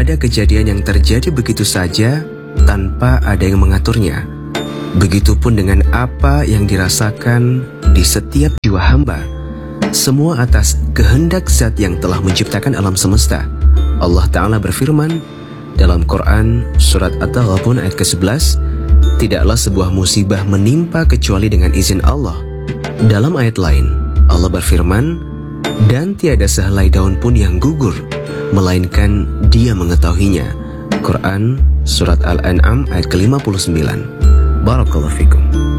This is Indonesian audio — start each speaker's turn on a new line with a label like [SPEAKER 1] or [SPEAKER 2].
[SPEAKER 1] ada kejadian yang terjadi begitu saja tanpa ada yang mengaturnya. Begitupun dengan apa yang dirasakan di setiap jiwa hamba, semua atas kehendak Zat yang telah menciptakan alam semesta. Allah Ta'ala berfirman dalam Quran surat At-Taghabun ayat ke-11, tidaklah sebuah musibah menimpa kecuali dengan izin Allah. Dalam ayat lain, Allah berfirman, dan tiada sehelai daun pun yang gugur, melainkan Dia mengetahuinya. Quran surat Al-An'am ayat ke-59. Barakallahu fikum.